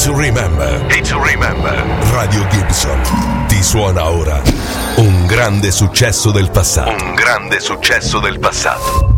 to remember. It's to remember. Radio Gibson ti suona ora un grande successo del passato. Un grande successo del passato.